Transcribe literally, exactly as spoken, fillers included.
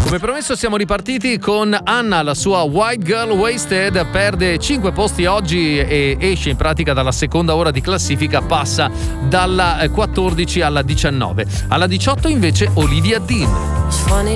Come promesso siamo ripartiti con Anna, la sua White Girl Wasted, perde cinque posti oggi e esce in pratica dalla seconda ora di classifica, passa dalla quattordici alla diciannove. Alla diciotto invece Olivia Dean.